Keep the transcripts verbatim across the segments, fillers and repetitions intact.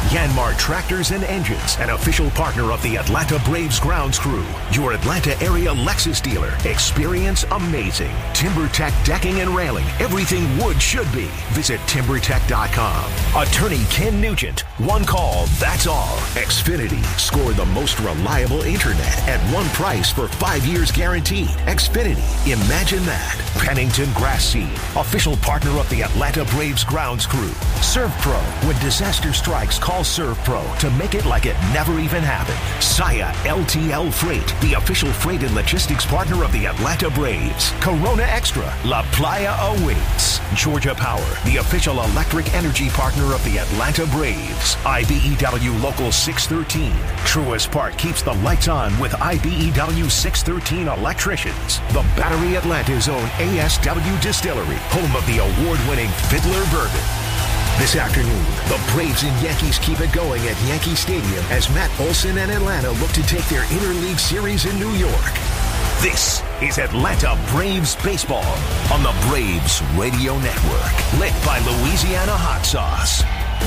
Yanmar Tractors and Engines, an official partner of the Atlanta Braves grounds crew. Your Atlanta area Lexus dealer. Experience amazing. TimberTech decking and railing. Everything wood should be. Visit timber tech dot com. Attorney Ken Nugent. One call, that's all. Xfinity. Score the most reliable internet at one price for five years guaranteed. Xfinity. Imagine that. Pennington Grass Seed. Official partner of the Atlanta Braves grounds crew. ServPro. When disaster strikes, call ServPro to make it like it never even happened. Saia L T L Freight, the official freight and logistics partner of the Atlanta Braves. Corona Extra, La Playa awaits. Georgia Power, the official electric energy partner of the Atlanta Braves. I B E W Local six thirteen. Truist Park keeps the lights on with I B E W six thirteen electricians. The Battery Atlanta's own A S W Distillery, home of the award-winning Fiddler Bourbon. This afternoon, the Braves and Yankees keep it going at Yankee Stadium as Matt Olson and Atlanta look to take their interleague series in New York. This is Atlanta Braves Baseball on the Braves Radio Network, lit by Louisiana Hot Sauce.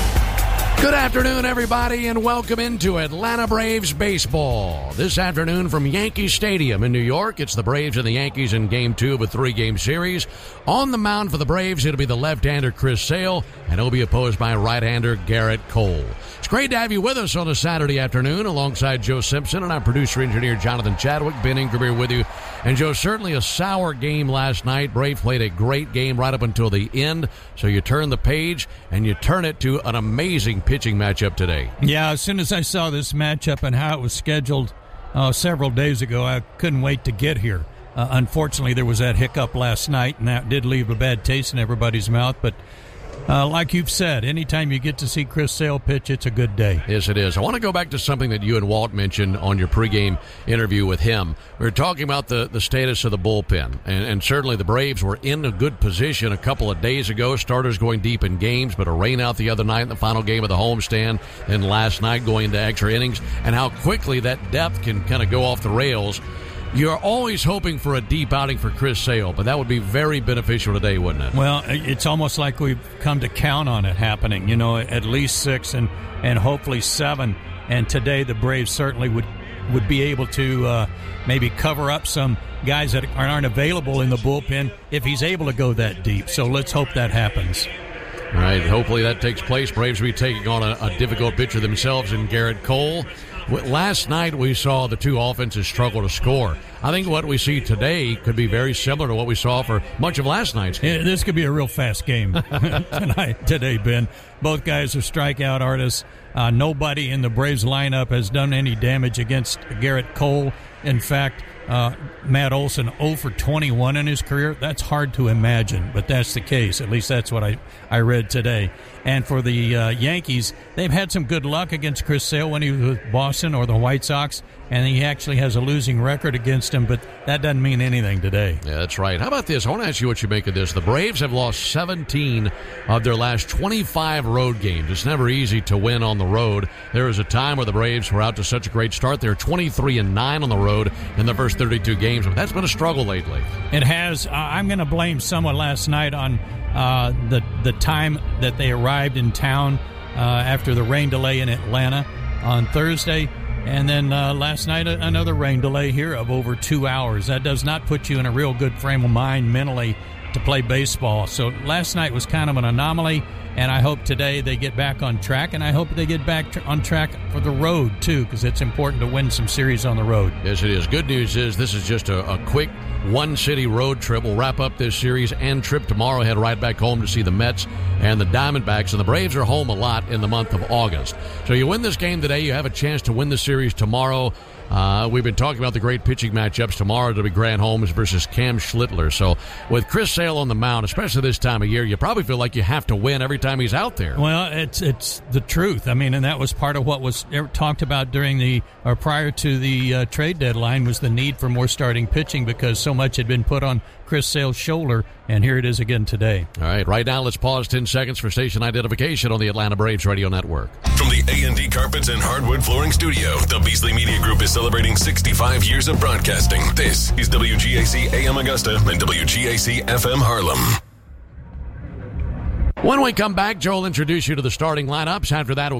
Good afternoon, everybody, and welcome into Atlanta Braves Baseball. This afternoon from Yankee Stadium in New York, it's the Braves and the Yankees in Game two of a three-game series. On the mound for the Braves, it'll be the left-hander Chris Sale, and he'll be opposed by right-hander Garrett Cole. It's great to have you with us on a Saturday afternoon alongside Joe Simpson and our producer-engineer Jonathan Chadwick. Ben Ingram here with you. And, Joe, certainly a sour game last night. Braves played a great game right up until the end. So you turn the page and you turn it to an amazing pitching matchup today. Yeah, as soon as I saw this matchup and how it was scheduled uh, several days ago, I couldn't wait to get here. Uh, unfortunately, there was that hiccup last night, and that did leave a bad taste in everybody's mouth. But uh, like you've said, anytime you get to see Chris Sale pitch, it's a good day. Yes, it is. I want to go back to something that you and Walt mentioned on your pregame interview with him. We were talking about the, the status of the bullpen, and, and certainly the Braves were in a good position a couple of days ago. Starters going deep in games, but a rain out the other night in the final game of the homestand, and last night going into extra innings, and how quickly that depth can kind of go off the rails. You're always hoping for a deep outing for Chris Sale, but that would be very beneficial today, wouldn't it? Well, it's almost like we've come to count on it happening, you know, at least six and, and hopefully seven. And today the Braves certainly would, would be able to uh, maybe cover up some guys that aren't available in the bullpen if he's able to go that deep. So let's hope that happens. All right, hopefully that takes place. Braves will be taking on a, a difficult pitcher themselves in Garrett Cole. Last night we saw the two offenses struggle to score. I think what we see today could be very similar to what we saw for much of last night's game. Yeah, this could be a real fast game tonight, today, Ben. Both guys are strikeout artists. Uh, nobody in the Braves lineup has done any damage against Garrett Cole. In fact, uh, Matt Olson oh for twenty-one in his career. That's hard to imagine, but that's the case. At least that's what I, I read today. And for the uh, Yankees, they've had some good luck against Chris Sale when he was with Boston or the White Sox, and he actually has a losing record against him, but that doesn't mean anything today. Yeah, that's right. How about this? I want to ask you what you make of this. The Braves have lost seventeen of their last twenty-five road games. It's never easy to win on the road. There was a time where the Braves were out to such a great start. They're twenty-three and nine on the road in the first thirty-two games, but that's been a struggle lately. It has. Uh, I'm going to blame someone last night on uh, the, the time that they arrived in town uh, after the rain delay in Atlanta on Thursday. And then uh, last night, another rain delay here of over two hours. That does not put you in a real good frame of mind mentally to play baseball. So last night was kind of an anomaly, and I hope today they get back on track, and I hope they get back tr- on track for the road, too, because it's important to win some series on the road. Yes, it is. Good news is this is just a, a quick one-city road trip. We'll wrap up this series and trip tomorrow, head right back home to see the Mets and the Diamondbacks, and the Braves are home a lot in the month of August. So you win this game today, you have a chance to win the series tomorrow. Uh, we've been talking about the great pitching matchups. Tomorrow it'll be Grant Holmes versus Cam Schlittler. So with Chris Sale on the mound, especially this time of year, you probably feel like you have to win every time he's out there. Well, it's it's the truth. I mean, and that was part of what was talked about during the or prior to the uh, trade deadline was the need for more starting pitching because so much had been put on Chris Sale's shoulder, and here it is again today. All right, right now let's pause ten seconds for station identification on the Atlanta Braves Radio Network. From the A and D Carpets and Hardwood Flooring Studio, the Beasley Media Group is celebrating sixty-five years of broadcasting. This is W G A C A M Augusta and W G A C F M Harlem. When we come back, Joe will introduce you to the starting lineups. After that, we'll